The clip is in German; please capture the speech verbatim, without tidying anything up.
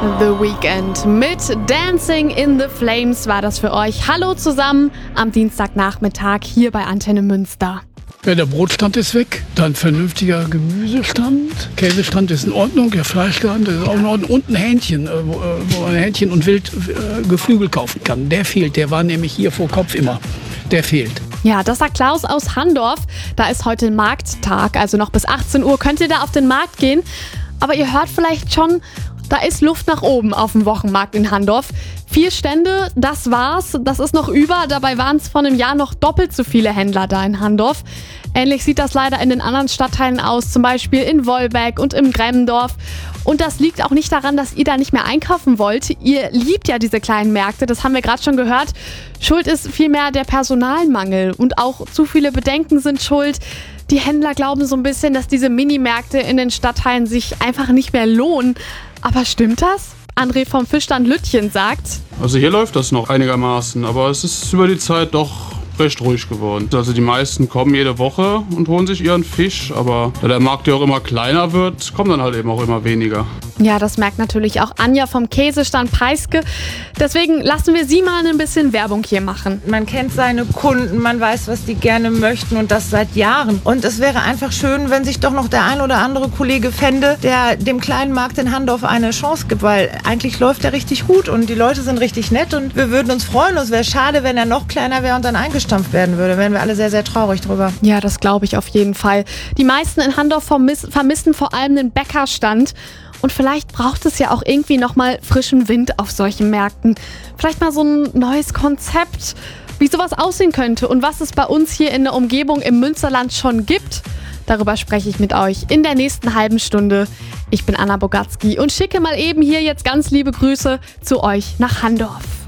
The Weeknd mit Dancing in the Flames war das für euch. Hallo zusammen am Dienstagnachmittag hier bei Antenne Münster. Ja, der Brotstand ist weg, dann vernünftiger Gemüsestand, Käsestand ist in Ordnung, der Fleischstand ist auch in Ordnung und ein Hähnchen, wo, wo man Hähnchen und Wildgeflügel kaufen kann. Der fehlt, der war nämlich hier vor Kopf immer, der fehlt. Ja, das sagt Klaus aus Handorf. Da ist heute Markttag, also noch bis achtzehn Uhr könnt ihr da auf den Markt gehen. Aber ihr hört vielleicht schon, da ist Luft nach oben auf dem Wochenmarkt in Handorf. Vier Stände, das war's. Das ist noch über. Dabei waren es vor einem Jahr noch doppelt so viele Händler da in Handorf. Ähnlich sieht das leider in den anderen Stadtteilen aus, zum Beispiel in Wolbeck und im Gremmendorf. Und das liegt auch nicht daran, dass ihr da nicht mehr einkaufen wollt. Ihr liebt ja diese kleinen Märkte, das haben wir gerade schon gehört. Schuld ist vielmehr der Personalmangel und auch zu viele Bedenken sind schuld. Die Händler glauben so ein bisschen, dass diese Minimärkte in den Stadtteilen sich einfach nicht mehr lohnen. Aber stimmt das? André vom Fischstand Lütchen sagt: Also hier läuft das noch einigermaßen, aber es ist über die Zeit doch recht ruhig geworden. Also die meisten kommen jede Woche und holen sich ihren Fisch, aber da der Markt ja auch immer kleiner wird, kommen dann halt eben auch immer weniger. Ja, das merkt natürlich auch Anja vom Käsestand Peiske. Deswegen lassen wir sie mal ein bisschen Werbung hier machen. Man kennt seine Kunden, man weiß, was die gerne möchten und das seit Jahren. Und es wäre einfach schön, wenn sich doch noch der ein oder andere Kollege fände, der dem kleinen Markt in Handorf eine Chance gibt, weil eigentlich läuft er richtig gut und die Leute sind richtig nett und wir würden uns freuen. Und es wäre schade, wenn er noch kleiner wäre und dann eingestampft werden würde. Wären wir alle sehr, sehr traurig drüber. Ja, das glaube ich auf jeden Fall. Die meisten in Handorf vermiss- vermissen vor allem den Bäckerstand. Und vielleicht braucht es ja auch irgendwie nochmal frischen Wind auf solchen Märkten. Vielleicht mal so ein neues Konzept, wie sowas aussehen könnte und was es bei uns hier in der Umgebung im Münsterland schon gibt. Darüber spreche ich mit euch in der nächsten halben Stunde. Ich bin Anna Bogatzki und schicke mal eben hier jetzt ganz liebe Grüße zu euch nach Handorf.